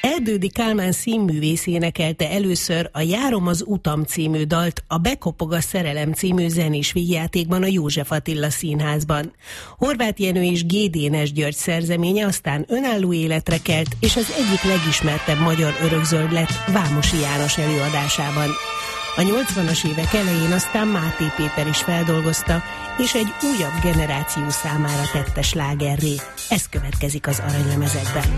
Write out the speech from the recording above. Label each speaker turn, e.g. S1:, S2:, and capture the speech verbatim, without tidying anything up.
S1: Erdődy Kálmán színművész énekelte először a Járom az utam című dalt a Bekopog a szerelem című zenés vígjátékban a József Attila Színházban. Horváth Jenő és G. Dénes György szerzeménye aztán önálló életre kelt, és az egyik legismertebb magyar örökzöld lett Vámosi János előadásában. A nyolcvanas évek elején aztán Máté Péter is feldolgozta, és egy újabb generáció számára tette slágerré. Ez következik az aranylemezekben.